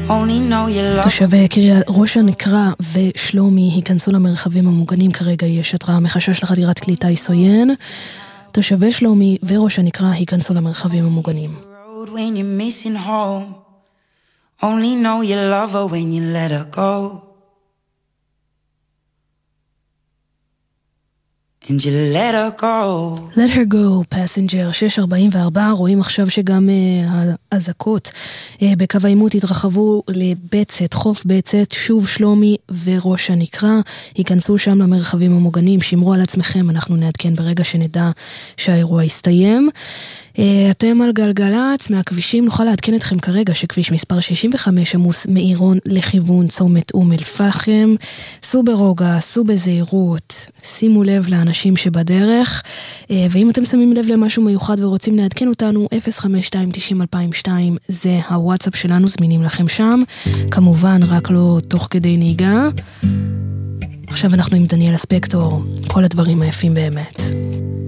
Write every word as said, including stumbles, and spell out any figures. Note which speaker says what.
Speaker 1: Only know you love.
Speaker 2: תושבי קריית ראש הנקרה ושלומי היכנסו למרחבים המוגנים. כרגע יש התראה מחשש לחדירת כלי טיס עוין. תושבי שלומי וראש הנקרה היכנסו למרחבים המוגנים.
Speaker 1: When you're missing home, only know you love her when you let her go. And you let her go.
Speaker 2: Let her go, passenger. שש ארבעים וארבע, רואים עכשיו שגם uh, האזעקות uh, בקו העימות התרחבו לבצת, חוף בצת, שוב שלומי וראש הנקרה. היכנסו שם למרחבים המוגנים, שמרו על עצמכם, אנחנו נעדכן ברגע שנדע שהאירוע יסתיים. אתם על גלגלץ, מהכבישים נוכל לעדכן אתכם כרגע שכביש מספר שישים וחמש עמוס מעירון לכיוון צומת אום אל פחם. סעו ברוגע, סעו בזהירות, שימו לב לאנשים שבדרך, ואם אתם שמים לב למשהו מיוחד ורוצים לעדכן אותנו, אפס חמש שתיים תשעים אלפיים ושתיים זה הוואטסאפ שלנו, זמינים לכם שם, כמובן רק לא תוך כדי נהיגה. עכשיו אנחנו עם דניאל הספקטור, כל הדברים היפים באמת.